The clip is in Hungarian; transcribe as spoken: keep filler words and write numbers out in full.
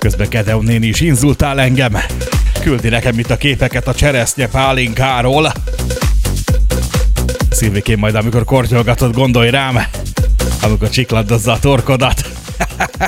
Közben Gedeon néni is inzultál engem. Küldi nekem itt a képeket a cseresznye pálinkáról. Szilvikén, majd amikor kortyolgatod, gondolj rám, amikor csiklandozza a torkodat.